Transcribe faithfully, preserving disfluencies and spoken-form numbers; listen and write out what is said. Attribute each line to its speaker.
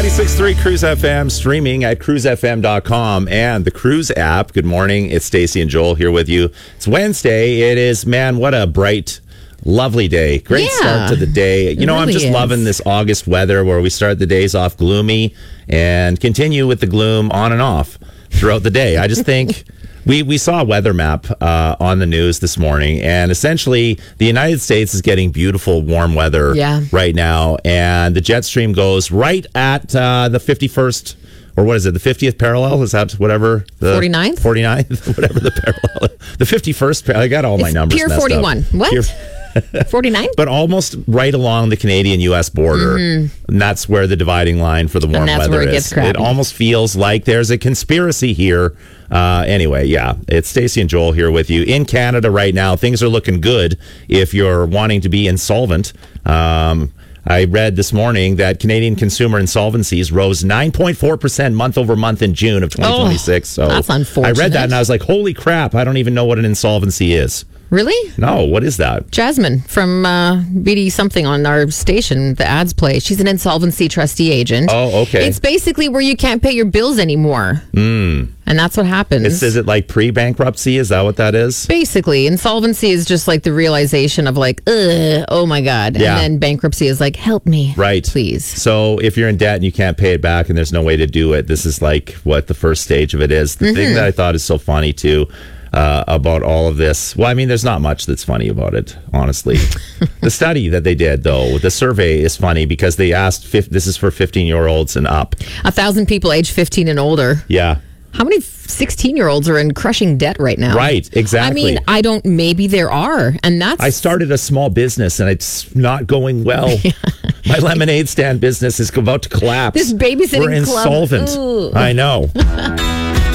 Speaker 1: ninety-six point three Cruise F M, streaming at cruise f m dot com and the Cruise app. Good morning. It's Stacey and Joel here with you. It's Wednesday. It is, man, what a bright, lovely day. Great
Speaker 2: Yeah,
Speaker 1: start to the day. You know,
Speaker 2: really
Speaker 1: I'm just
Speaker 2: is.
Speaker 1: loving this August weather where we start the days off gloomy and continue with the gloom on and off throughout the day. I just think... We we saw a weather map uh, on the news this morning, and essentially the United States is getting beautiful warm weather
Speaker 2: Yeah.
Speaker 1: right now, and the jet stream goes right at uh, the fifty-first, or what is it, the fiftieth parallel? Is that whatever? The
Speaker 2: forty-ninth?
Speaker 1: forty-ninth? Whatever the parallel. The fifty-first, par- I got all my
Speaker 2: It's
Speaker 1: numbers
Speaker 2: Pier
Speaker 1: messed up.
Speaker 2: forty-one. What?
Speaker 1: Pier-
Speaker 2: forty-nine?
Speaker 1: but almost right along the Canadian-U S border. And that's where the dividing line for the warm
Speaker 2: Mm-hmm. that's
Speaker 1: weather
Speaker 2: where it
Speaker 1: is.
Speaker 2: gets crappy.
Speaker 1: It almost feels like there's a conspiracy here. Uh, anyway, yeah, it's Stacey and Joel here with you. In Canada right now, things are looking good if you're wanting to be insolvent. Um, I read this morning that Canadian consumer insolvencies rose nine point four percent month over month in June of twenty twenty-six.
Speaker 2: Oh,
Speaker 1: so
Speaker 2: that's unfortunate.
Speaker 1: I read that and I was like, holy crap, I don't even know what an insolvency is.
Speaker 2: Really?
Speaker 1: No, what is that?
Speaker 2: Jasmine from uh, B D something on our station, the ads play. She's an insolvency trustee agent.
Speaker 1: Oh, okay.
Speaker 2: It's basically where you can't pay your bills anymore. Mm. And that's what happens.
Speaker 1: It's, is it like pre-bankruptcy? Is that what that is?
Speaker 2: Basically, insolvency is just like the realization of like, ugh, oh my God.
Speaker 1: Yeah.
Speaker 2: And then bankruptcy is like, help me.
Speaker 1: Right.
Speaker 2: Please.
Speaker 1: So if you're in debt and you can't pay it back and there's no way to do it, this is like what the first stage of it is. The
Speaker 2: Mm-hmm.
Speaker 1: thing that I thought is so funny too uh, about all of this, well, I mean, there's not much that's funny about it, honestly. The study that they did, though, the survey is funny because they asked, fif- this is for fifteen-year-olds and up.
Speaker 2: A thousand people age fifteen and older.
Speaker 1: Yeah.
Speaker 2: How many sixteen-year-olds are in crushing debt right now?
Speaker 1: Right, exactly.
Speaker 2: I mean, I don't, maybe there are. And that's...
Speaker 1: I started a small business and it's not going well. My lemonade stand business is about to collapse.
Speaker 2: This babysitting
Speaker 1: We're
Speaker 2: club.
Speaker 1: insolvent.
Speaker 2: Ooh.
Speaker 1: I know.